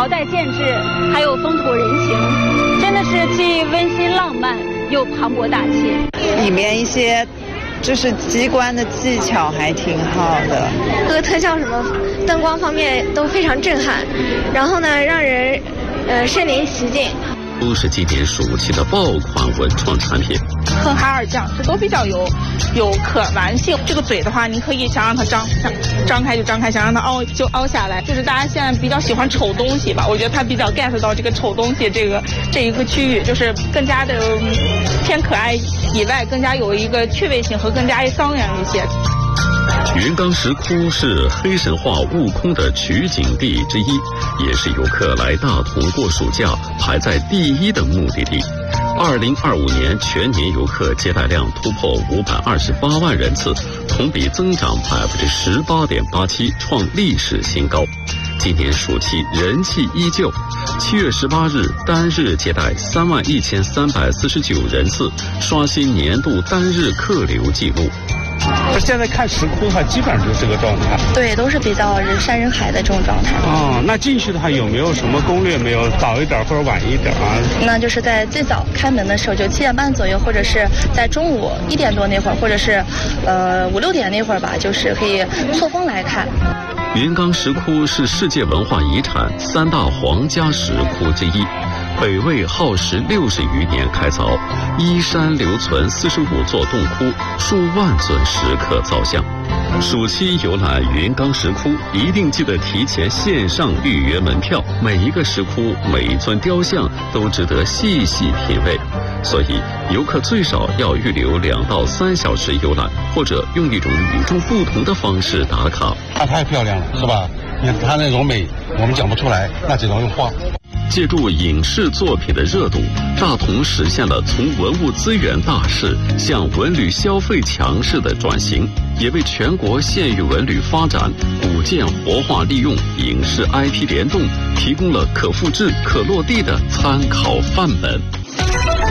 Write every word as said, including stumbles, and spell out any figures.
朝代建制，还有风土人情，真的是既温馨浪漫又磅礴大气。 里面一些就是机关的技巧还挺好的， 各个特效什么灯光方面都非常震撼，然后呢让人呃身临其境。 都是今年暑期的爆款文创产品。 和海尔酱这都比较有有可玩性。这个嘴的话，你可以想让它张张张开就张开，想让它凹就凹下来。就是大家现在比较喜欢丑东西吧，我觉得它比较 get 到这个丑东西这个这一个区域，就是更加的偏可爱以外，更加有一个趣味性和更加张扬一些。 云冈石窟是黑神话悟空的取景地之一，也是游客来大同过暑假排在第一的目的地。二零二五年全年游客接待量突破五百二十八万人次，同比增长百分之十八点八七，创历史新高。今年暑期人气依旧，七月十八日单日接待三万一千三百四十九人次，刷新年度单日客流记录。 现在看石窟的话，基本上就是这个状态。 对，都是比较人山人海的这种状态。 哦，那进去的话有没有什么攻略？没有早一点或者晚一点啊？ 那就是在最早开门的时候，就七点半左右，或者是在中午一点多那会儿，或者是呃五六点那会儿吧，就是可以错峰来看。 云冈石窟是世界文化遗产三大皇家石窟之一，北魏耗时六十余年开凿，依山留存四十五座洞窟，数万尊石刻造像。暑期游览云冈石窟，一定记得提前线上预约门票。每一个石窟，每一尊雕像都值得细细品味，所以游客最少要预留两到三小时游览，或者用一种与众不同的方式打卡。 它太漂亮了，是吧？你看它那种美，我们讲不出来，那只能用画。 借助影视作品的热度，大同实现了从文物资源大市向文旅消费强势的转型，也为全国县域文旅发展、古建活化利用、影视 I P 联动提供了可复制、可落地的参考范本。